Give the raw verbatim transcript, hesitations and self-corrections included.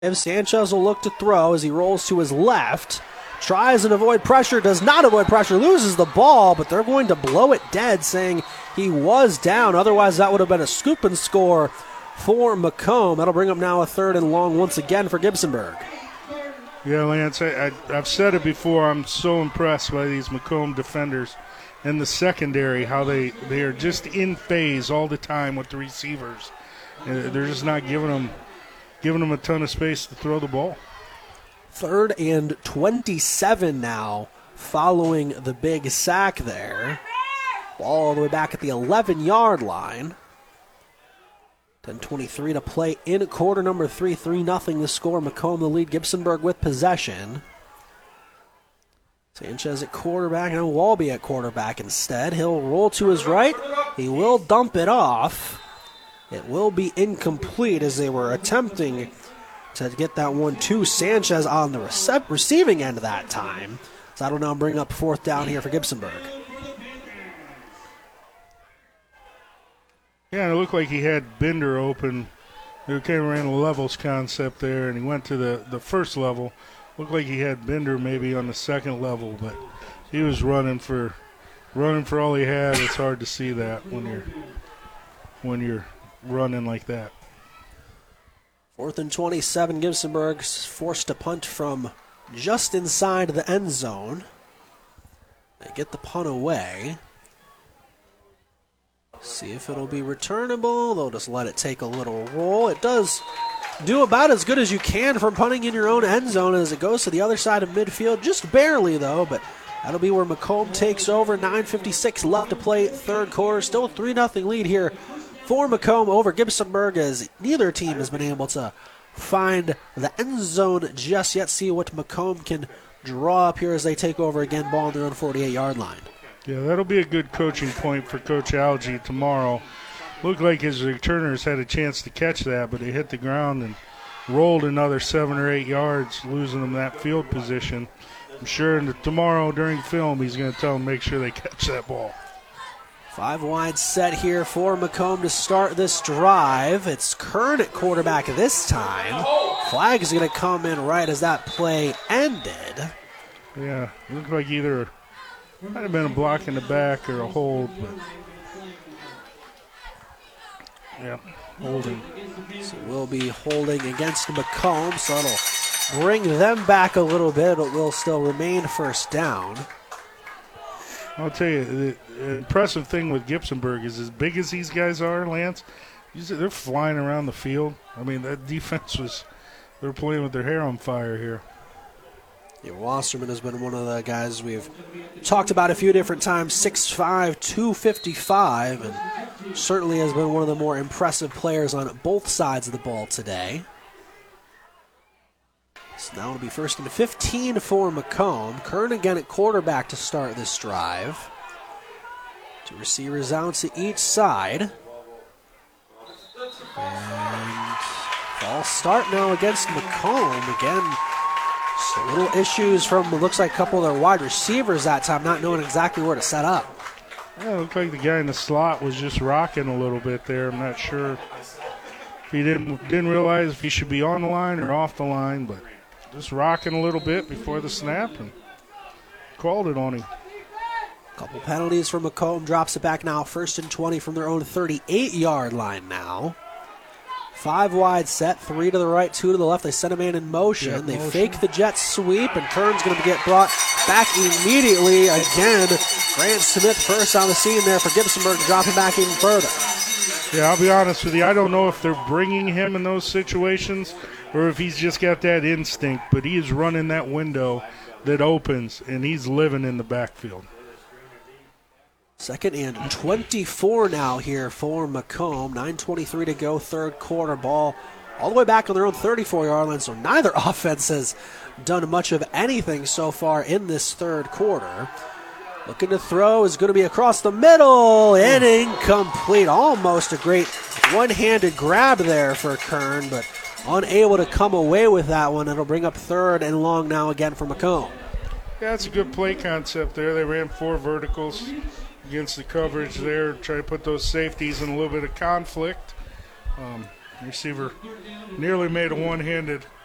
Sanchez will look to throw as he rolls to his left. Tries and avoid pressure, does not avoid pressure, loses the ball, but they're going to blow it dead, saying he was down. Otherwise, that would have been a scoop and score for Macomb. That'll bring up now a third and long once again for Gibsonburg. Yeah, Lance, I, I, I've said it before. I'm so impressed by these Macomb defenders in the secondary, how they, they are just in phase all the time with the receivers. Uh, they're just not giving them, giving them a ton of space to throw the ball. Third and twenty-seven now following the big sack there. Ball all the way back at the eleven-yard line. ten twenty-three to play in quarter number three. three nothing the score. Macomb the lead. Gibsonburg with possession. Sanchez at quarterback and Walby at quarterback instead. He'll roll to his right. He will dump it off. It will be incomplete as they were attempting to get that one to Sanchez on the rece- receiving end of that time. So that'll now bring up fourth down here for Gibsonburg. Yeah, it looked like he had Bender open. They kind of ran a levels concept there, and he went to the, the first level. Looked like he had Bender maybe on the second level, but he was running for running for all he had. It's hard to see that when you're when you're running like that. Fourth and twenty-seven, Gibsonburg's forced to punt from just inside the end zone. They get the punt away. See if it'll be returnable. They'll just let it take a little roll. It does do about as good as you can from punting in your own end zone as it goes to the other side of midfield. Just barely, though, but that'll be where Macomb takes over. nine fifty-six left to play, third quarter. Still a three nothing lead here for Macomb over Gibsonburg, as neither team has been able to find the end zone just yet. See what Macomb can draw up here as they take over again, ball on their own forty-eight-yard line. Yeah, that'll be a good coaching point for Coach Algie tomorrow. Looked like his returners had a chance to catch that, but they hit the ground and rolled another seven or eight yards, losing them that field position. I'm sure in the, tomorrow during film he's going to tell them make sure they catch that ball. Five wide set here for Macomb to start this drive. It's Kern at quarterback this time. Flag is going to come in right as that play ended. Yeah, it looked like either might have been a block in the back or a hold, but yeah, holding. So we'll be holding against Macomb, so it'll bring them back a little bit. It will still remain first down. I'll tell you, the impressive thing with Gibsonburg is as big as these guys are, Lance, they're flying around the field. I mean, that defense was, they're playing with their hair on fire here. Yeah, Wasserman has been one of the guys we've talked about a few different times, six five, two fifty-five, and certainly has been one of the more impressive players on both sides of the ball today. So now it'll be first and fifteen for Macomb. Kern again at quarterback to start this drive. Two receivers out to each side. And false start now against Macomb. Again, just little issues from, it looks like a couple of their wide receivers that time, not knowing exactly where to set up. Yeah, it looked like the guy in the slot was just rocking a little bit there. I'm not sure if he didn't didn't realize if he should be on the line or off the line, but just rocking a little bit before the snap and called it on him. Couple penalties for Macomb, drops it back now, first and twenty from their own thirty-eight-yard line now. Five wide set, three to the right, two to the left. They send a man in motion. Yeah, they motion. fake the jet sweep, and Kern's going to get brought back immediately. Again, Grant Smith first on the scene there for Gibsonburg to drop him back even further. Yeah, I'll be honest with you. I don't know if they're bringing him in those situations or if he's just got that instinct, but he is running that window that opens, and he's living in the backfield. Second and twenty-four now here for Macomb. nine twenty-three to go, third quarter. Ball all the way back on their own thirty-four-yard line, so neither offense has done much of anything so far in this third quarter. Looking to throw is going to be across the middle and incomplete. Almost a great one-handed grab there for Kern, but unable to come away with that one. It'll bring up third and long now again for Macomb. Yeah, it's a good play concept there. They ran four verticals against the coverage there, try to put those safeties in a little bit of conflict. Um, receiver nearly made a one-handed